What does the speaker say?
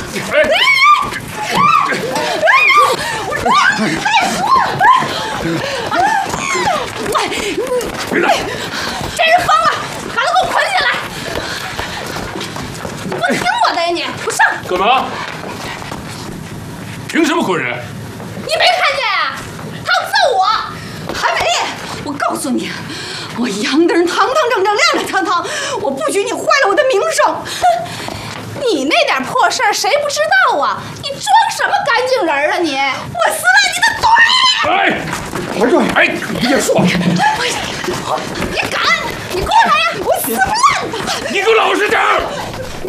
别打！ 这人疯了，把他给我捆起来！不听我的呀你！不上！ 干嘛？凭什么捆人？ 你没看见啊？他要揍我！韩美丽，我告诉你，我杨德人堂堂正正、亮亮堂堂，我不许你坏了我的名声！你那点破事儿谁不知道啊？你装什么干净人啊你？我撕烂你的嘴！ 哎，团长，哎，你别说， 你敢！你过来呀！我撕不烂他！ 你给我老实点儿！